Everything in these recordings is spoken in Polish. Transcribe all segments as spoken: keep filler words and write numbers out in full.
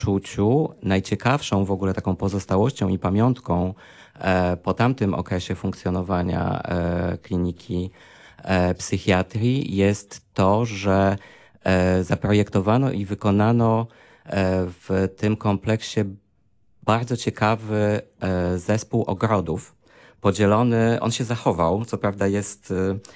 odczuciu najciekawszą w ogóle taką pozostałością i pamiątką e, po tamtym okresie funkcjonowania e, kliniki e, psychiatrii jest to, że e, zaprojektowano i wykonano e, w tym kompleksie bardzo ciekawy e, zespół ogrodów, podzielony, on się zachował, co prawda jest...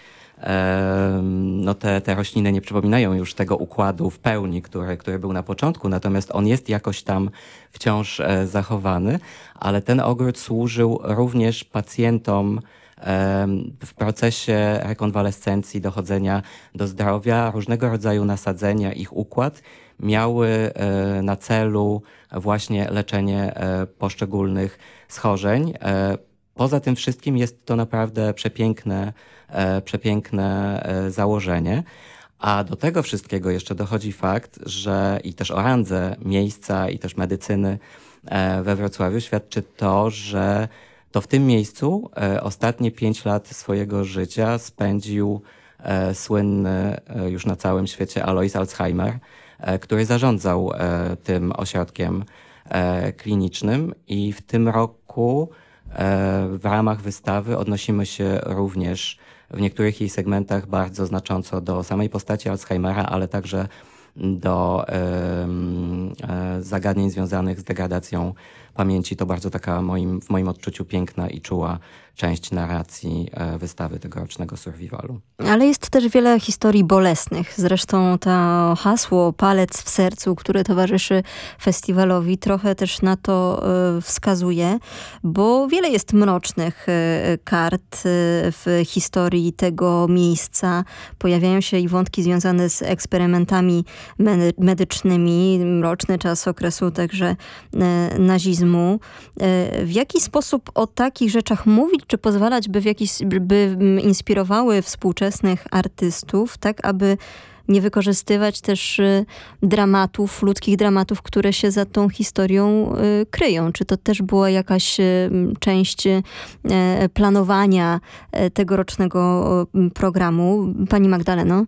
E, no te, te rośliny nie przypominają już tego układu w pełni, który, który był na początku, natomiast on jest jakoś tam wciąż e, zachowany, ale ten ogród służył również pacjentom e, w procesie rekonwalescencji, dochodzenia do zdrowia, różnego rodzaju nasadzenia, ich układ miały e, na celu właśnie leczenie e, poszczególnych schorzeń. E, poza tym wszystkim jest to naprawdę przepiękne E, przepiękne e, założenie. A do tego wszystkiego jeszcze dochodzi fakt, że i też o randze miejsca i też medycyny e, we Wrocławiu świadczy to, że to w tym miejscu e, ostatnie pięć lat swojego życia spędził e, słynny e, już na całym świecie Alois Alzheimer, e, który zarządzał e, tym ośrodkiem e, klinicznym i w tym roku e, w ramach wystawy odnosimy się również w niektórych jej segmentach bardzo znacząco do samej postaci Alzheimera, ale także do e, e, zagadnień związanych z degradacją pamięci. To bardzo taka moim, w moim odczuciu piękna i czuła część narracji e, wystawy tegorocznego Survivalu. Ale jest też wiele historii bolesnych. Zresztą to hasło Palec w sercu, które towarzyszy festiwalowi, trochę też na to e, wskazuje, bo wiele jest mrocznych e, kart e, w historii tego miejsca. Pojawiają się i wątki związane z eksperymentami me- medycznymi, mroczny czas okresu także e, nazizmu. E, w jaki sposób o takich rzeczach mówić, czy pozwalać, by, w jakiś, by inspirowały współczesnych artystów, tak aby nie wykorzystywać też y, dramatów, ludzkich dramatów, które się za tą historią y, kryją? Czy to też była jakaś y, część y, planowania y, tegorocznego y, programu? Pani Magdaleno?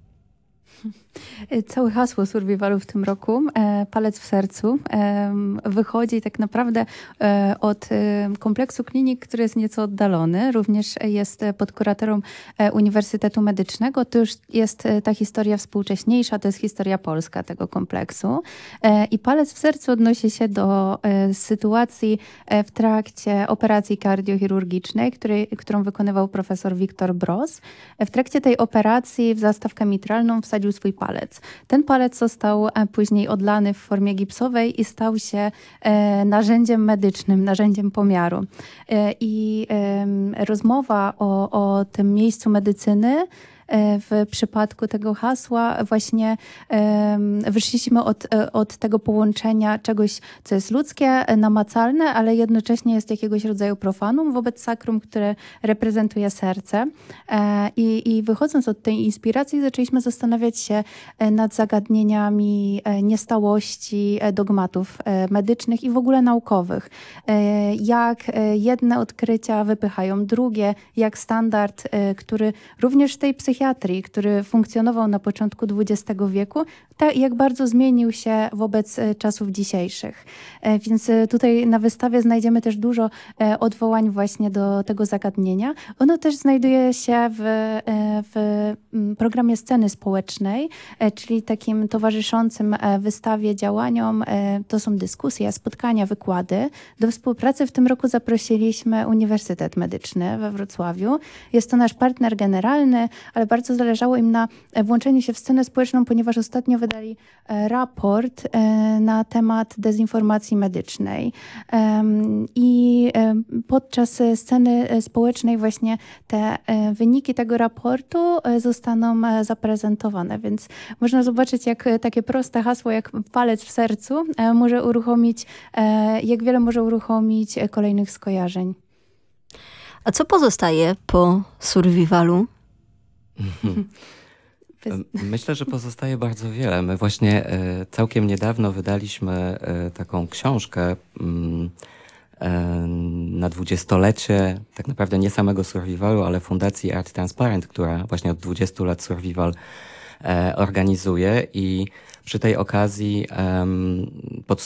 Całe hasło Survivalu w tym roku, e, Palec w sercu, e, wychodzi tak naprawdę e, od e, kompleksu klinik, który jest nieco oddalony. Również jest pod kuratorą e, Uniwersytetu Medycznego. To już jest e, ta historia współcześniejsza, to jest historia polska tego kompleksu. E, I Palec w sercu odnosi się do e, sytuacji e, w trakcie operacji kardiochirurgicznej, której, którą wykonywał profesor Wiktor Broz. E, w trakcie tej operacji w zastawkę mitralną wsadził swój palec. Ten palec został później odlany w formie gipsowej i stał się e, narzędziem medycznym, narzędziem pomiaru. E, I e, rozmowa o, o tym miejscu medycyny w przypadku tego hasła właśnie um, wyszliśmy od, od tego połączenia czegoś, co jest ludzkie, namacalne, ale jednocześnie jest jakiegoś rodzaju profanum wobec sakrum, które reprezentuje serce. E, i, I wychodząc od tej inspiracji zaczęliśmy zastanawiać się nad zagadnieniami niestałości dogmatów medycznych i w ogóle naukowych. E, jak jedne odkrycia wypychają drugie, jak standard, który również w tej psychiatrii psychiatrii, który funkcjonował na początku dwudziestego wieku, tak jak bardzo zmienił się wobec czasów dzisiejszych. Więc tutaj na wystawie znajdziemy też dużo odwołań właśnie do tego zagadnienia. Ono też znajduje się w, w programie Sceny Społecznej, czyli takim towarzyszącym wystawie działaniom. To są dyskusje, spotkania, wykłady. Do współpracy w tym roku zaprosiliśmy Uniwersytet Medyczny we Wrocławiu. Jest to nasz partner generalny, ale bardzo zależało im na włączeniu się w scenę społeczną, ponieważ ostatnio wydali raport na temat dezinformacji medycznej. I podczas sceny społecznej właśnie te wyniki tego raportu zostaną zaprezentowane, więc można zobaczyć, jak takie proste hasło, jak palec w sercu może uruchomić, jak wiele może uruchomić kolejnych skojarzeń. A co pozostaje po Survivalu? Myślę, że pozostaje bardzo wiele. My właśnie e, całkiem niedawno wydaliśmy e, taką książkę mm, e, na dwudziestolecie, tak naprawdę nie samego Survivalu, ale Fundacji Art Transparent, która właśnie od dwudziestu lat Survival e, organizuje i przy tej okazji um,